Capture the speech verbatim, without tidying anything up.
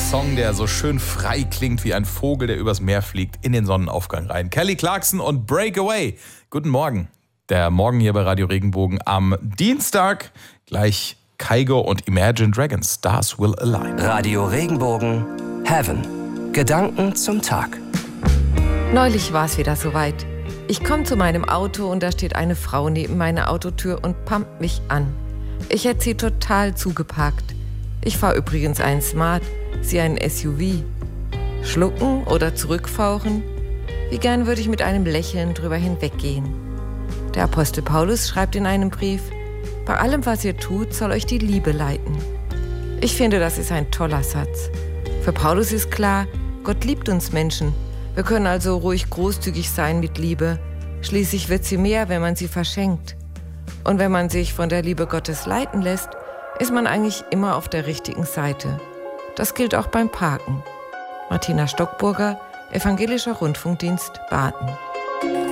Song, der so schön frei klingt wie ein Vogel, der übers Meer fliegt, in den Sonnenaufgang rein. Kelly Clarkson und Breakaway. Guten Morgen. Der Morgen hier bei Radio Regenbogen am Dienstag. Gleich Kygo und Imagine Dragons. Stars Will Align. Radio Regenbogen Heaven. Gedanken zum Tag. Neulich war es wieder soweit. Ich komme zu meinem Auto und da steht eine Frau neben meiner Autotür und pumpt mich an. Ich hätte sie total zugeparkt. Ich fahre übrigens einen Smart, sie einen S U V. Schlucken oder zurückfauchen? Wie gern würde ich mit einem Lächeln drüber hinweggehen. Der Apostel Paulus schreibt in einem Brief: Bei allem, was ihr tut, soll euch die Liebe leiten. Ich finde, das ist ein toller Satz. Für Paulus ist klar, Gott liebt uns Menschen. Wir können also ruhig großzügig sein mit Liebe. Schließlich wird sie mehr, wenn man sie verschenkt. Und wenn man sich von der Liebe Gottes leiten lässt, ist man eigentlich immer auf der richtigen Seite. Das gilt auch beim Parken. Martina Stockburger, Evangelischer Rundfunkdienst, Baden.